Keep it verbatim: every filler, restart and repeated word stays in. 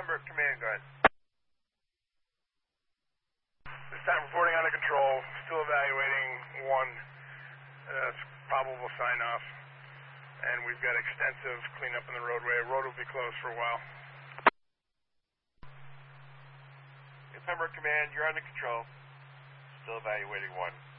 Pembroke Command, go ahead. This time reporting under control, still evaluating one. That's uh, probable sign-off. And we've got extensive cleanup in the roadway. Road will be closed for a while. Pembroke Command, you're under control. Still evaluating one.